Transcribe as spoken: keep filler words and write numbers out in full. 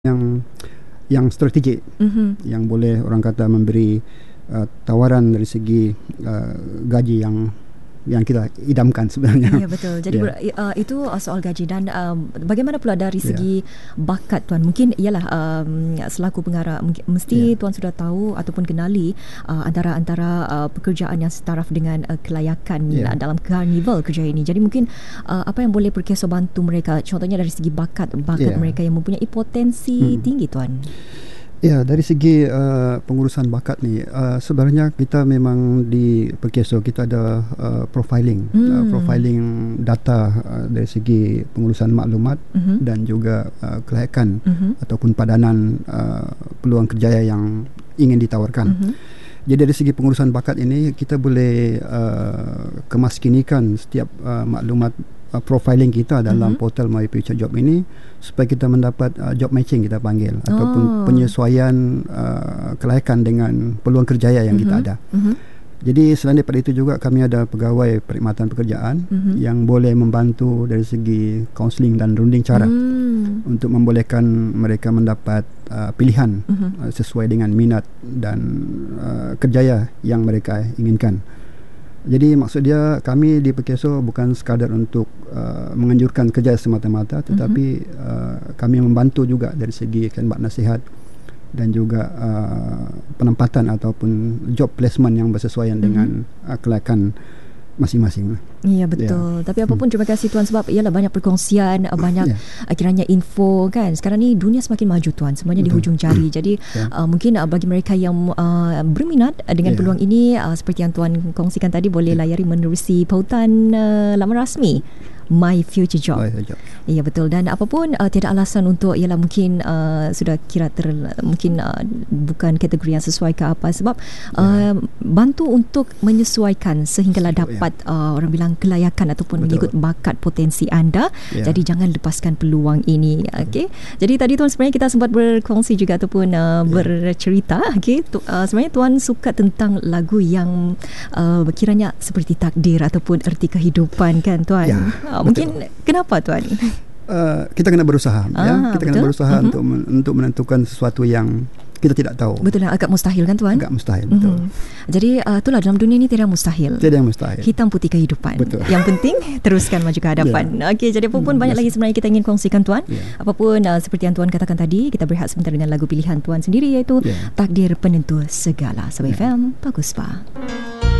yang yang strategik, mm-hmm. yang boleh orang kata memberi uh, tawaran dari segi uh, gaji yang yang kita idamkan sebenarnya. Ya, betul. Jadi yeah. uh, itu soal gaji dan uh, bagaimana pula dari segi yeah. bakat tuan? Mungkin ialah um, selaku pengarah mesti yeah. tuan sudah tahu ataupun kenali uh, antara antara uh, pekerjaan yang setaraf dengan uh, kelayakan yeah. dalam karnival kerja ini. Jadi mungkin uh, apa yang boleh Perkeso bantu mereka, contohnya dari segi bakat bakat yeah. mereka yang mempunyai potensi hmm. tinggi tuan. Ya, dari segi uh, pengurusan bakat ni, uh, sebenarnya kita memang di Perkeso kita ada uh, profiling, hmm. uh, profiling data uh, dari segi pengurusan maklumat uh-huh. dan juga uh, kelayakan uh-huh. ataupun padanan uh, peluang kerjaya yang ingin ditawarkan. Uh-huh. Jadi dari segi pengurusan bakat ini kita boleh uh, kemaskinikan setiap uh, maklumat uh, profiling kita dalam mm-hmm. portal My Future Job ini supaya kita mendapat uh, job matching kita panggil oh. ataupun penyesuaian uh, kelayakan dengan peluang kerjaya yang mm-hmm. kita ada. Mm-hmm. Jadi selain daripada itu juga kami ada pegawai perkhidmatan pekerjaan mm-hmm. yang boleh membantu dari segi kaunseling dan runding cara mm. untuk membolehkan mereka mendapat uh, pilihan mm-hmm. uh, sesuai dengan minat dan uh, kerjaya yang mereka inginkan. Jadi maksud dia kami di Perkeso bukan sekadar untuk uh, menganjurkan kerja semata-mata, tetapi mm-hmm. uh, kami membantu juga dari segi khidmat nasihat dan juga uh, penempatan ataupun job placement yang bersesuaian mm-hmm. dengan uh, kelayakan masing-masing. Ya, betul. Ya. Tapi apapun terima kasih tuan sebab ialah banyak perkongsian, banyak ya. kiranya info kan. Sekarang ni dunia semakin maju tuan, semuanya betul. Di hujung jari. Jadi ya. uh, mungkin uh, bagi mereka yang uh, berminat dengan ya. peluang ini uh, seperti yang tuan kongsikan tadi boleh ya. layari menerusi pautan uh, laman rasmi My Future Job. My Future Job. Ya, betul. Dan apapun uh, tiada alasan untuk ialah mungkin uh, sudah kira ter mungkin uh, bukan kategori yang sesuai ke apa sebab uh, ya. bantu untuk menyesuaikan sehinggalah dapat ya. uh, orang bilang kelayakan ataupun betul. mengikut bakat potensi anda. Ya. Jadi jangan lepaskan peluang ini. Okey. Jadi tadi tuan sebenarnya kita sempat berkongsi juga ataupun uh, ya. bercerita. Okey. Tu, uh, sebenarnya tuan suka tentang lagu yang uh, kiranya seperti takdir ataupun erti kehidupan kan tuan. Ya. Uh, mungkin kenapa tuan? Uh, kita kena berusaha ah, ya. Kita betul? kena berusaha uh-huh. untuk untuk menentukan sesuatu yang kita tidak tahu. Betul, agak mustahil kan tuan? Agak mustahil, betul. Mm-hmm. Jadi uh, itulah dalam dunia ini tidak mustahil. Tidak mustahil. Hitam putih kehidupan. Betul. Yang penting teruskan maju ke hadapan. Yeah. Okey, jadi apapun hmm, banyak yes. lagi sebenarnya kita ingin kongsikan tuan. Yeah. Apapun uh, seperti yang tuan katakan tadi, kita berehat sebentar dengan lagu pilihan tuan sendiri iaitu yeah. Takdir Penentu Segala. Sebab yeah. F M Bagus Pa.